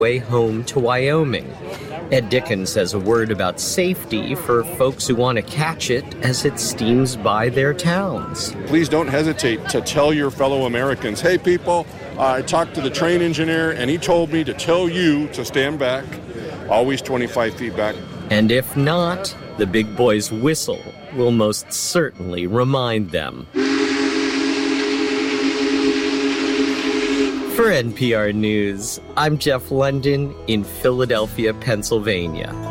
way home to Wyoming. Ed Dickens says a word about safety for folks who want to catch it as it steams by their towns. Please don't hesitate to tell your fellow Americans, hey people, I talked to the train engineer and he told me to tell you to stand back, always 25 feet back. And if not, the big boy's whistle will most certainly remind them. For NPR News, I'm Jeff London in Philadelphia, Pennsylvania.